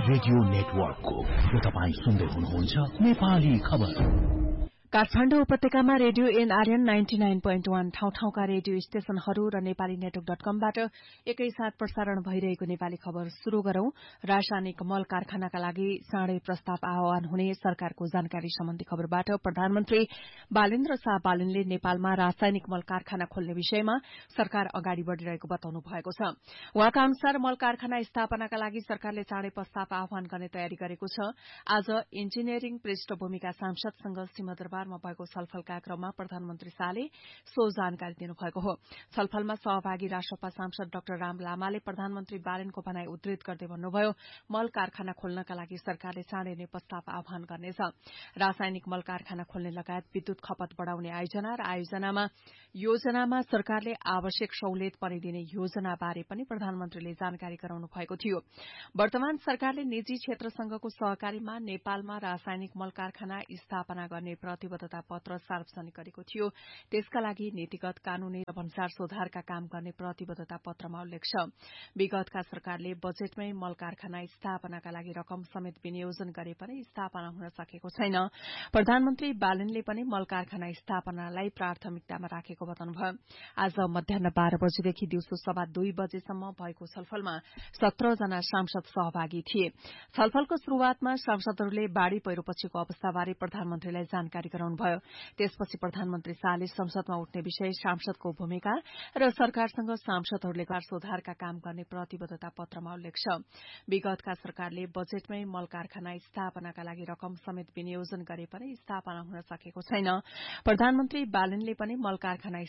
Radio नेटवर्कको यो तपाई सुन्दै हुनुहुन्छ नेपाली खबर। काठमाडौँ उपत्यकामा रेडियो एनआरएन 99.1 ठाउँ-ठाउँका रेडियो स्टेशनहरू र नेपाली नेटवर्क.कमबाट एकैसाथ प्रसारण भइरहेको नेपाली खबर शुरू गरौं। रासायनिक मल कारखानाका लागि चाँडै प्रस्ताव आह्वान हुने सरकारको जानकारी सम्बन्धी खबरबाट प्रधानमन्त्री बालेन्द्र शाह बालिनले नेपालमा रासायनिक मल कारखाना खोल्ने विषयमा सरकार अगाडि बढ़िरहेको बताउनु भएको छ। उहाँका अनुसार मल कारखाना स्थापनाका लागि सरकारले चाँडै प्रस्ताव आह्वान गर्ने तयारी गरेको छ। आज इन्जिनियरिङ पृष्ठभूमिका सांसदसँग सिंहदरबारमा भएको छलफलका क्रममा प्रधानमन्त्री शाहले सो जानकारी दिनुभएको हो। छलफलमा सहभागी राष्ट्रपा सांसद डाक्टर राम लामाले प्रधानमन्त्री बालेनको भनाई उद्धृत गर्दै भन्नुभयो, मल कारखाना खोल्नका लागि सरकारले चाँडै नै प्रस्ताव आह्वान गर्नेछ। रासायनिक मल कारखाना खोल्ने लगायत विद्युत खपत बढ़ाउने आयोजना र योजनामा सरकारले आवश्यक सहुलियत परिदिने योजना बारे पनि प्रधानमन्त्रीले जानकारी गराउनु भएको थियो। वर्तमान सरकारले निजी क्षेत्रसँगको सहकारीमा नेपालमा रासायनिक मल कारखाना स्थापना गर्ने प्रतिबद्धता पत्र सार्वजनिक गरेको थियो। त्यसका लागि नीतिगत, कानूनी र भन्सार सुधारका काम गर्ने प्रतिबद्धता पत्रमा उल्लेख छ। विगतका सरकारले बजेटमै मल कारखाना स्थापनाका लागि रकम समेत विनियोजन गरे पनि स्थापना हुन सकेको छैन। प्रधानमन्त्री बालेनले पनि मल कारखाना स्थापनालाई प्राथमिकतामा राखेको बताउनुभयो। आज मध्याह 12 बजेदेखि दिउँसो 2:15 बजेसम्म भएको छलफलमा 17 जना सांसद सहभागी थिए। छलफलको शुरूआतमा सांसदहरूले बाढ़ी पहिरोपछिको अवस्थाबारे प्रधानमन्त्रीलाई जानकारी गराउनुभयो। त्यसपछि प्रधानमन्त्री शाहले संसदमा उठ्ने विषय, सांसदको भूमिका र सरकारसँग सांसदहरूले सुधारका काम गर्ने प्रतिबद्धता पत्रमा उल्लेख छ। विगतका सरकारले बजेटमै मल कारखाना स्थापनाका लागि रकम समेत विनियोजन गरे पनि स्थापना हुन सकेको छैन। प्रधानमन्त्री बालेनले पनि मल कारखाना